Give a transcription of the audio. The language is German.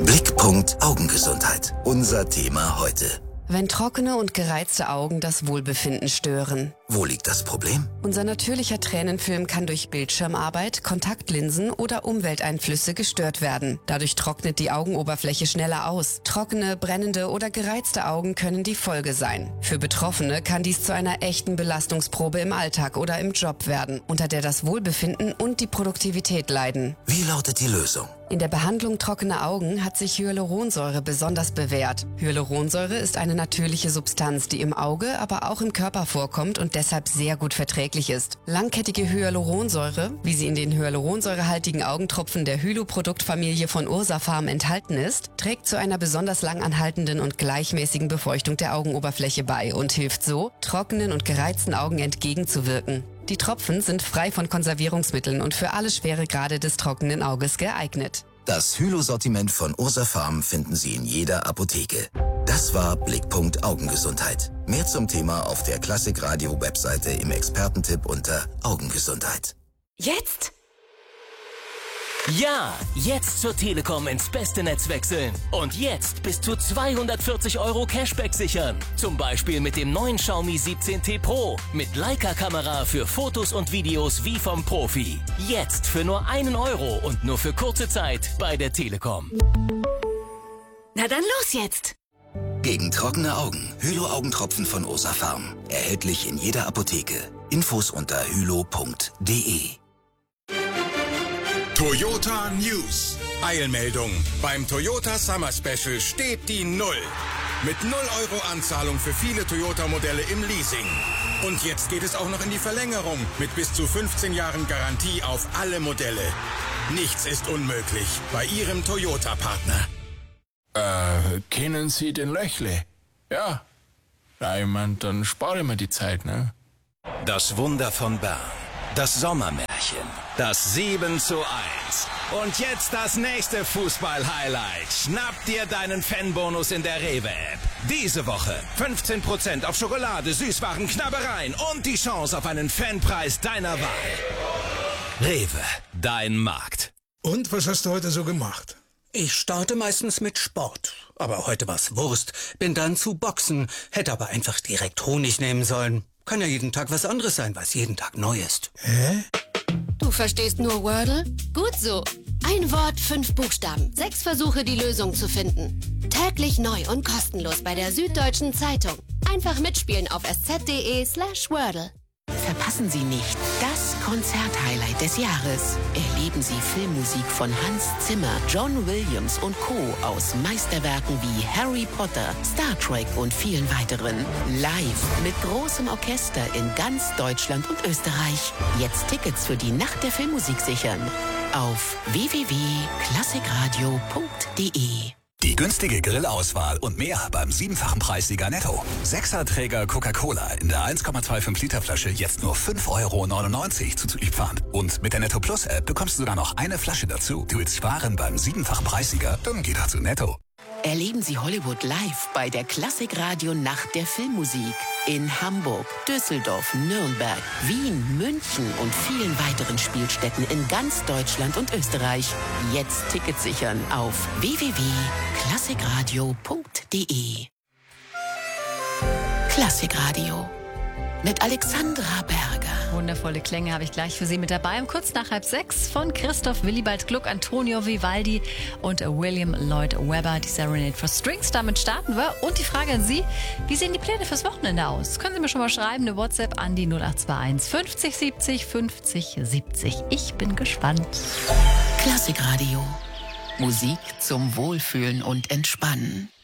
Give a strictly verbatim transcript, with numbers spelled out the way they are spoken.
Blickpunkt Augengesundheit. Unser Thema heute. Wenn trockene und gereizte Augen das Wohlbefinden stören. Wo liegt das Problem? Unser natürlicher Tränenfilm kann durch Bildschirmarbeit, Kontaktlinsen oder Umwelteinflüsse gestört werden. Dadurch trocknet die Augenoberfläche schneller aus. Trockene, brennende oder gereizte Augen können die Folge sein. Für Betroffene kann dies zu einer echten Belastungsprobe im Alltag oder im Job werden, unter der das Wohlbefinden und die Produktivität leiden. Wie lautet die Lösung? In der Behandlung trockener Augen hat sich Hyaluronsäure besonders bewährt. Hyaluronsäure ist eine natürliche Substanz, die im Auge, aber auch im Körper vorkommt und deshalb sehr gut verträglich ist. Langkettige Hyaluronsäure, wie sie in den hyaluronsäurehaltigen Augentropfen der Hylo-Produktfamilie von Ursafarm enthalten ist, trägt zu einer besonders langanhaltenden und gleichmäßigen Befeuchtung der Augenoberfläche bei und hilft so, trockenen und gereizten Augen entgegenzuwirken. Die Tropfen sind frei von Konservierungsmitteln und für alle Schweregrade des trockenen Auges geeignet. Das Hylo-Sortiment von Ursafarm finden Sie in jeder Apotheke. Das war Blickpunkt Augengesundheit. Mehr zum Thema auf der Klassik-Radio-Webseite im Expertentipp unter Augengesundheit. Jetzt? Ja, jetzt zur Telekom ins beste Netz wechseln. Und jetzt bis zu zweihundertvierzig Euro Cashback sichern. Zum Beispiel mit dem neuen Xiaomi siebzehn T Pro. Mit Leica-Kamera für Fotos und Videos wie vom Profi. Jetzt für nur einen Euro und nur für kurze Zeit bei der Telekom. Na dann los jetzt! Gegen trockene Augen. Hylo-Augentropfen von Ursafarm. Erhältlich in jeder Apotheke. Infos unter hylo punkt de. Toyota News. Eilmeldung. Beim Toyota Summer Special steht die Null. Mit null Euro Anzahlung für viele Toyota-Modelle im Leasing. Und jetzt geht es auch noch in die Verlängerung mit bis zu fünfzehn Jahren Garantie auf alle Modelle. Nichts ist unmöglich bei Ihrem Toyota-Partner. Äh, kennen Sie den Löchle? Ja. Ja, ich mein, dann spare ich mir die Zeit, ne? Das Wunder von Bern. Das Sommermärchen. Das sieben zu eins. Und jetzt das nächste Fußball-Highlight. Schnapp dir deinen Fanbonus in der Rewe-App. Diese Woche fünfzehn Prozent auf Schokolade, Süßwaren, Knabbereien und die Chance auf einen Fanpreis deiner Wahl. Rewe, dein Markt. Und was hast du heute so gemacht? Ich starte meistens mit Sport. Aber heute war's Wurst. Bin dann zu Boxen. Hätte aber einfach direkt Honig nehmen sollen. Kann ja jeden Tag was anderes sein, was jeden Tag neu ist. Hä? Du verstehst nur Wordle? Gut so. Ein Wort, fünf Buchstaben. Sechs Versuche, die Lösung zu finden. Täglich neu und kostenlos bei der Süddeutschen Zeitung. Einfach mitspielen auf sz.de slash Wordle. Verpassen Sie nicht das Konzerthighlight des Jahres. Erleben Sie Filmmusik von Hans Zimmer, John Williams und Co. aus Meisterwerken wie Harry Potter, Star Trek und vielen weiteren. Live mit großem Orchester in ganz Deutschland und Österreich. Jetzt Tickets für die Nacht der Filmmusik sichern. Auf w w w punkt klassikradio punkt de. Die günstige Grillauswahl und mehr beim siebenfachen Preissieger Netto. Sechserträger Coca-Cola in der eins Komma fünfundzwanzig Liter Flasche jetzt nur fünf Euro neunundneunzig zuzüglich Pfand. Und mit der Netto Plus App bekommst du sogar noch eine Flasche dazu. Du willst sparen beim siebenfachen Preissieger? Dann geh doch zu Netto. Erleben Sie Hollywood live bei der Klassikradio Nacht der Filmmusik. In Hamburg, Düsseldorf, Nürnberg, Wien, München und vielen weiteren Spielstätten in ganz Deutschland und Österreich. Jetzt Tickets sichern auf w w w punkt klassikradio punkt de. Klassikradio mit Alexandra Berger. Wundervolle Klänge habe ich gleich für Sie mit dabei. Um kurz nach halb sechs von Christoph Willibald Gluck, Antonio Vivaldi und William Lloyd Webber, die Serenade for Strings. Damit starten wir. Und die Frage an Sie, wie sehen die Pläne fürs Wochenende aus? Können Sie mir schon mal schreiben, eine WhatsApp an die null acht zwei eins fünfzig siebzig fünfzig siebzig. Ich bin gespannt. Klassikradio. Musik zum Wohlfühlen und Entspannen.